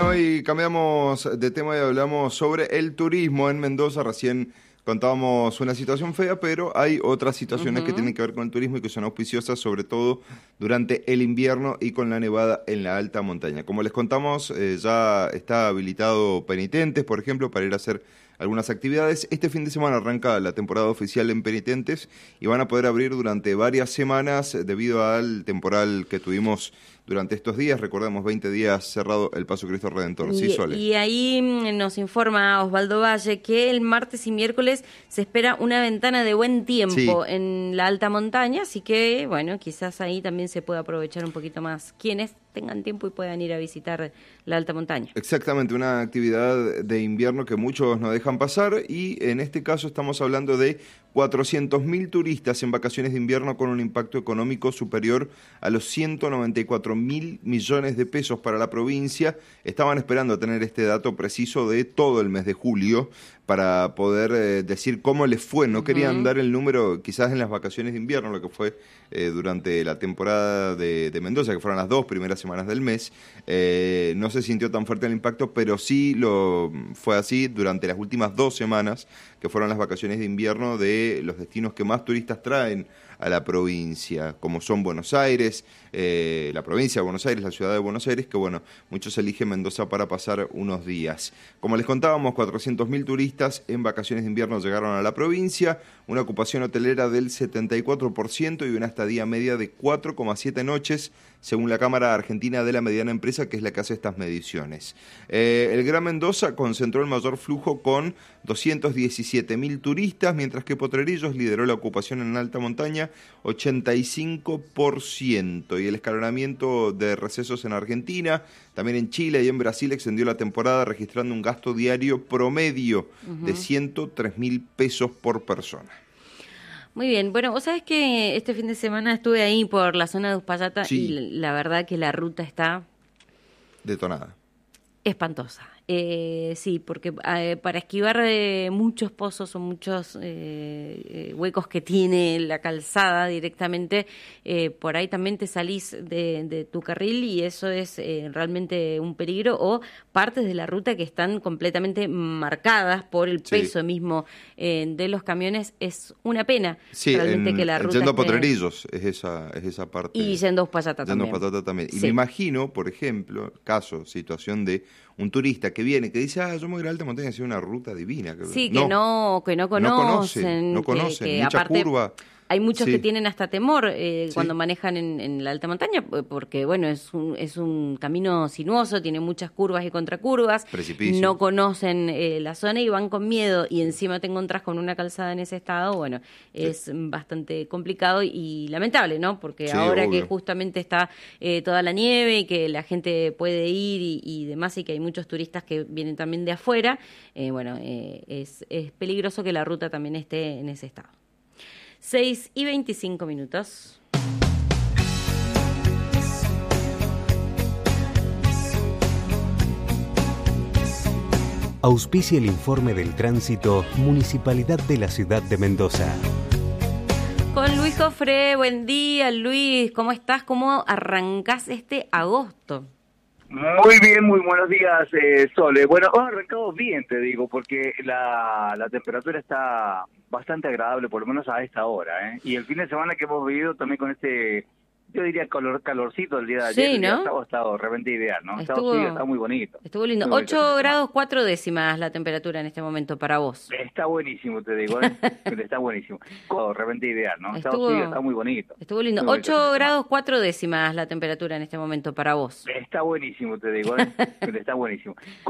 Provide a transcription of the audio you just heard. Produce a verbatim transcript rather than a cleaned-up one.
Bueno, y cambiamos de tema y hablamos sobre el turismo en Mendoza. Recién contábamos una situación fea, pero hay otras situaciones uh-huh. que tienen que ver con el turismo y que son auspiciosas, sobre todo durante el invierno y con la nevada en la alta montaña. Como les contamos, eh, ya está habilitado Penitentes, por ejemplo, para ir a hacer algunas actividades. Este fin de semana arranca la temporada oficial en Penitentes y van a poder abrir durante varias semanas debido al temporal que tuvimos durante estos días. Recordemos, veinte días cerrado el Paso Cristo Redentor. Sí, y, Sole. Y ahí nos informa Osvaldo Valle que el martes y miércoles se espera una ventana de buen tiempo sí. en la alta montaña, así que, bueno, quizás ahí también se pueda aprovechar un poquito más quienes tengan tiempo y puedan ir a visitar la alta montaña. Exactamente, una actividad de invierno que muchos no dejan pasar, y en este caso estamos hablando de cuatrocientos mil turistas en vacaciones de invierno con un impacto económico superior a los ciento noventa y cuatro mil millones de pesos para la provincia. Estaban esperando tener este dato preciso de todo el mes de julio para poder eh, decir cómo les fue. No uh-huh. querían dar el número quizás en las vacaciones de invierno, lo que fue eh, durante la temporada de, de Mendoza, que fueron las dos primeras semanas del mes. Eh, no se sintió tan fuerte el impacto, pero sí lo fue así durante las últimas dos semanas, que fueron las vacaciones de invierno de los destinos que más turistas traen a la provincia, como son Buenos Aires, eh, la provincia de Buenos Aires, la ciudad de Buenos Aires, que bueno, muchos eligen Mendoza para pasar unos días. Como les contábamos, cuatrocientos mil turistas en vacaciones de invierno llegaron a la provincia, una ocupación hotelera del setenta y cuatro por ciento y una estadía media de cuatro coma siete noches, según la Cámara Argentina de la Mediana Empresa, que es la que hace estas mediciones. Eh, el Gran Mendoza concentró el mayor flujo con doscientos diecisiete mil turistas, mientras que Potrerillos lideró la ocupación en alta montaña, ochenta y cinco por ciento. Y el escalonamiento de recesos en Argentina, también en Chile y en Brasil extendió la temporada, registrando un gasto diario promedio uh-huh. de ciento tres mil pesos por persona. Muy bien, bueno, vos sabés que este fin de semana estuve ahí por la zona de Uspallata sí. y la verdad que la ruta está detonada. Espantosa. Eh, sí, porque eh, para esquivar eh, muchos pozos o muchos eh, eh, huecos que tiene la calzada directamente, eh, por ahí también te salís de, de tu carril y eso es eh, realmente un peligro, o partes de la ruta que están completamente marcadas por el sí. peso mismo eh, de los camiones. Es una pena sí, realmente en, que la ruta yendo esté... a Potrerillos es esa, es esa parte. Y yendo a Uspallata también. Yendo a Uspallata también. Y sí. me imagino, por ejemplo, caso, situación de un turista que viene, que dice, ah, yo me voy a ir a alta montaña, ha sido una ruta divina. Sí, no, que no que no conocen. No conocen, no conocen que, que mucha aparte, curva. Hay muchos sí. que tienen hasta temor eh, sí. cuando manejan en, en la alta montaña, porque, bueno, es un, es un camino sinuoso, tiene muchas curvas y contracurvas. Precipicio. No conocen eh, la zona y van con miedo, y encima te encontrás con una calzada en ese estado. Bueno, es sí. bastante complicado y lamentable, ¿no? Porque sí, ahora obvio. que justamente está eh, toda la nieve y que la gente puede ir y, y demás, y que hay muchos turistas que vienen también de afuera, eh, bueno, eh, es, es peligroso que la ruta también esté en ese estado. seis y veinticinco minutos. Auspicia el informe del tránsito Municipalidad de la Ciudad de Mendoza. Con Luis Jofré, buen día Luis, ¿cómo estás? ¿Cómo arrancás este agosto? Muy bien, muy buenos días, eh, Sole. Bueno, hemos arrancado bien, te digo, porque la, la temperatura está bastante agradable, por lo menos a esta hora, ¿eh? Y el fin de semana que hemos vivido también con este, yo diría, calor, calorcito el día de ayer. Sí, ¿no? El día ha estado realmente ideal, ¿no? Estuvo, está, está muy bonito. Estuvo lindo. Estuvo ocho grados cuatro décimas la temperatura en este momento para vos. Está buenísimo, te digo, ¿eh? Está buenísimo. Todo realmente ideal, ¿no? Estuvo, está, está muy bonito. Estuvo lindo. ocho grados cuatro décimas la temperatura en este momento para vos. Está buenísimo, te digo, ¿eh? Está buenísimo.